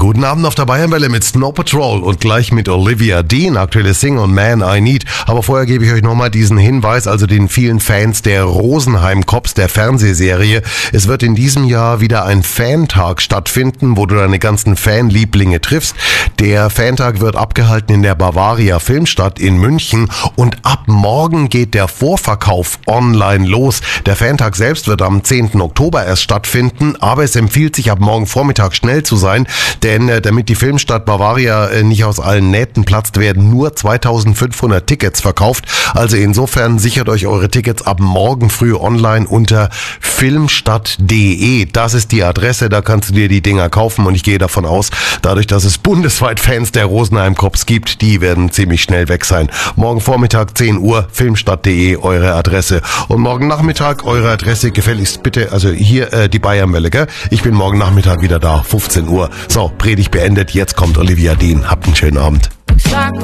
Guten Abend auf der Bayernwelle mit Snow Patrol und gleich mit Olivia Dean, aktuelle Single und Man I Need. Aber vorher gebe ich euch nochmal diesen Hinweis, also den vielen Fans der Rosenheim Cops, der Fernsehserie. Es wird in diesem Jahr wieder ein Fantag stattfinden, wo du deine ganzen Fanlieblinge triffst. Der Fantag wird abgehalten in der Bavaria Filmstadt in München und ab morgen geht der Vorverkauf online los. Der Fantag selbst wird am 10. Oktober erst stattfinden, aber es empfiehlt sich ab morgen Vormittag schnell zu sein, denn damit die Filmstadt Bavaria nicht aus allen Nähten platzt, werden nur 2500 Tickets verkauft. Also insofern sichert euch eure Tickets ab morgen früh online unter filmstadt.de. Das ist die Adresse, da kannst du dir die Dinger kaufen und ich gehe davon aus, dadurch, dass es bundesweit Fans der Rosenheim Cops gibt, die werden ziemlich schnell weg sein. Morgen Vormittag 10 Uhr, filmstadt.de, eure Adresse. Und morgen Nachmittag eure Adresse gefälligst bitte, also hier die Bayernwelle, gell? Ich bin morgen Nachmittag wieder da, 15 Uhr. So, Predigt beendet, jetzt kommt Olivia Dean. Habt einen schönen Abend.